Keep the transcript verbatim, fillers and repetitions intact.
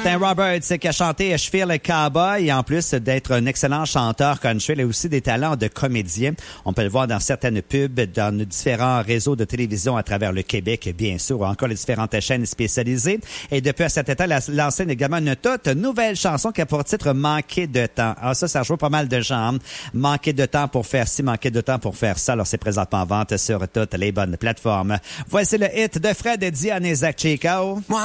Martin Roberts qui a chanté Je file le cowboy et en plus d'être un excellent chanteur country, il a aussi des talents de comédien. On peut le voir dans certaines pubs, dans différents réseaux de télévision à travers le Québec, bien sûr, ou encore les différentes chaînes spécialisées. Et depuis à cet état, il a lancé également une toute nouvelle chanson qui a pour titre Manquer de temps. Alors ça, ça joue pas mal de gens. Manquer de temps pour faire ci, manquer de temps pour faire ça. Alors c'est présentement en vente sur toutes les bonnes plateformes. Voici le hit de Fred, Diane et Zach Chico.